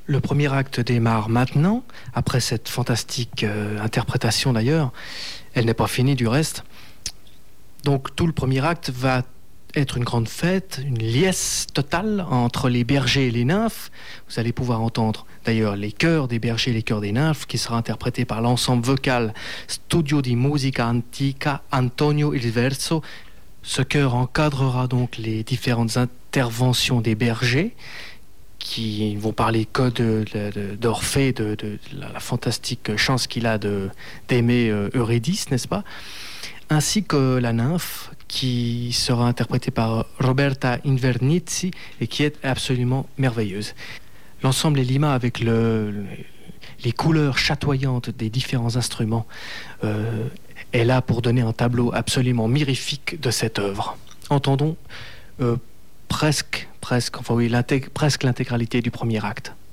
Le premier acte démarre maintenant, après cette fantastique interprétation d'ailleurs. Elle n'est pas finie du reste. Donc tout le premier acte va être une grande fête, une liesse totale entre les bergers et les nymphes. Vous allez pouvoir entendre d'ailleurs les chœurs des bergers et les chœurs des nymphes, qui sera interprété par l'ensemble vocal Studio di Musica Antica Antonio il Verso. Ce chœur encadrera donc les différentes interventions des bergers, qui vont parler que d'Orphée, de la fantastique chance qu'il a d'aimer Eurydice, n'est-ce pas? Ainsi que la nymphe, qui sera interprétée par Roberta Invernizzi et qui est absolument merveilleuse. L'ensemble est lima avec les couleurs chatoyantes des différents instruments est là pour donner un tableau absolument mirifique de cette œuvre. Entendons presque l'intégralité du premier acte.